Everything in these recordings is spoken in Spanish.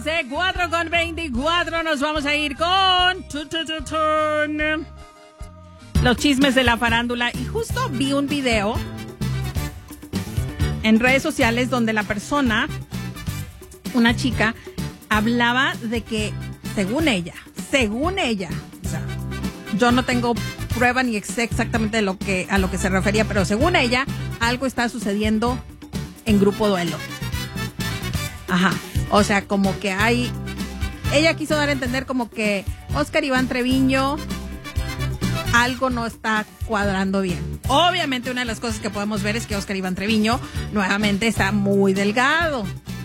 12, 4:24. Nos vamos a ir con los chismes de la farándula. Y justo vi un video en redes sociales donde la persona, una chica, hablaba de que según ella, o sea, yo no tengo prueba ni sé exactamente a lo que se refería, pero según ella, algo está sucediendo en Grupo Duelo. Ajá, o sea, como que ella quiso dar a entender como que Oscar Iván Treviño algo no está cuadrando bien. Obviamente una de las cosas que podemos ver es que Oscar Iván Treviño nuevamente está muy delgado.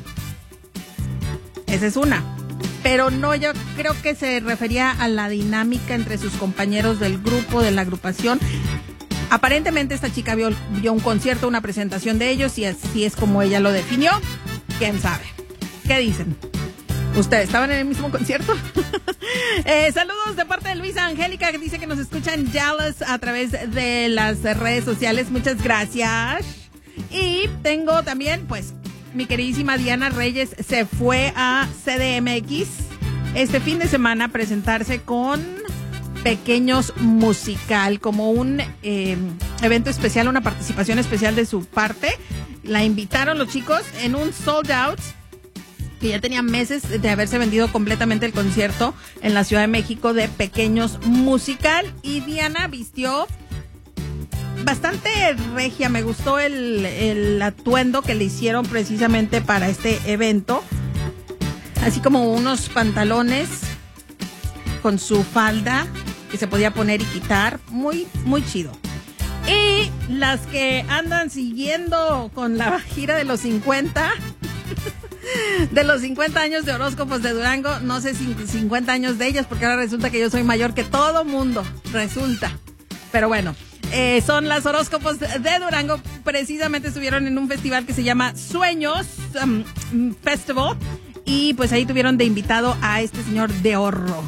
Esa es una. Pero no, yo creo que se refería a la dinámica entre sus compañeros del grupo, de la agrupación. Aparentemente esta chica vio un concierto, una presentación de ellos, y así es como ella lo definió. ¿Quién sabe? ¿Qué dicen? ¿Ustedes estaban en el mismo concierto? Saludos de parte de Luisa Angélica, que dice que nos escucha en Dallas a través de las redes sociales. Muchas gracias. Y tengo también, pues, mi queridísima Diana Reyes se fue a CDMX este fin de semana a presentarse con Pequeños Musical, como un evento especial, una participación especial de su parte. La invitaron los chicos en un sold out, que ya tenía meses de haberse vendido completamente el concierto en la Ciudad de México de Pequeños Musical. Y Diana vistió bastante regia, me gustó el atuendo que le hicieron precisamente para este evento, así como unos pantalones con su falda que se podía poner y quitar, muy, muy chido. Y las que andan siguiendo con la gira de los 50, de los 50 años de horóscopos de Durango, no sé si 50 años de ellas, porque ahora resulta que yo soy mayor que todo mundo, resulta, pero bueno. Son las horóscopos de Durango. Precisamente estuvieron en un festival que se llama Sueños Festival. Y pues ahí tuvieron de invitado a este señor Diorro.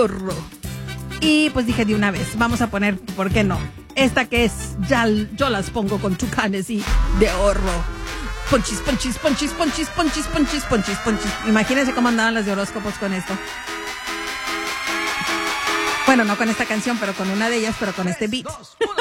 Y pues dije de una vez, vamos a poner, ¿por qué no? Esta que es, ya yo las pongo con Tucanes y Diorro. Ponchis, ponchis, ponchis, ponchis, ponchis, ponchis, ponchis, ponchis. Imagínense cómo andaban las de horóscopos con esto. Bueno, no con esta canción, pero con una de ellas, pero con este beat. 3, 2, 1.